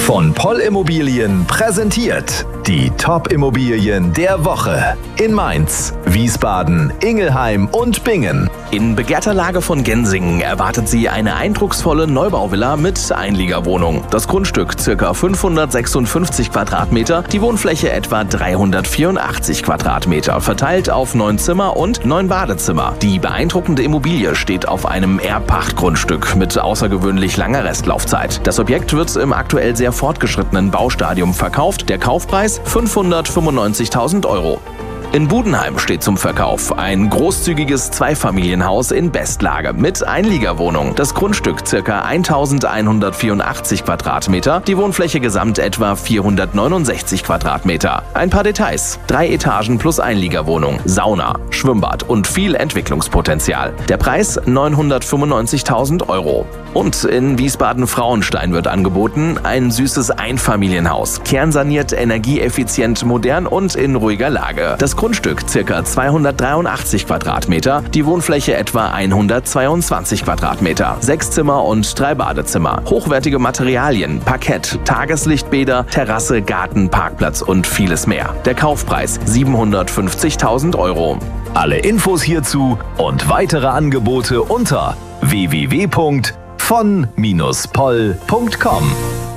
Von Poll Immobilien präsentiert die Top-Immobilien der Woche in Mainz, Wiesbaden, Ingelheim und Bingen. In begehrter Lage von Gensingen erwartet Sie eine eindrucksvolle Neubauvilla mit Einliegerwohnung. Das Grundstück ca. 556 Quadratmeter, die Wohnfläche etwa 384 Quadratmeter, verteilt auf 9 Zimmer und 9 Badezimmer. Die beeindruckende Immobilie steht auf einem Erbpachtgrundstück mit außergewöhnlich langer Restlaufzeit. Das Objekt wird im aktuell sehr fortgeschrittenen Baustadium verkauft. Der Kaufpreis 595.000 €. In Budenheim steht zum Verkauf ein großzügiges Zweifamilienhaus in Bestlage mit Einliegerwohnung. Das Grundstück ca. 1184 Quadratmeter, die Wohnfläche gesamt etwa 469 Quadratmeter. Ein paar Details: 3 Etagen plus Einliegerwohnung, Sauna, Schwimmbad und viel Entwicklungspotenzial. Der Preis 995.000 €. Und in Wiesbaden-Frauenstein wird angeboten ein süßes Einfamilienhaus, kernsaniert, energieeffizient, modern und in ruhiger Lage. Das Grundstück ca. 283 Quadratmeter, die Wohnfläche etwa 122 Quadratmeter, 6 Zimmer und 3 Badezimmer, hochwertige Materialien, Parkett, Tageslichtbäder, Terrasse, Garten, Parkplatz und vieles mehr. Der Kaufpreis 750.000 €. Alle Infos hierzu und weitere Angebote unter www.von-poll.com.